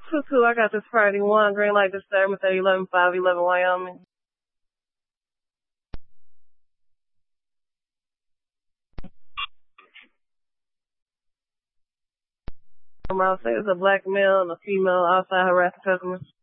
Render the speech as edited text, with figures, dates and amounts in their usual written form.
Tutu, I got this Friday one, green light disturbance at 11:511 Wyoming. I'll say it's a black male and a female outside harassing customers.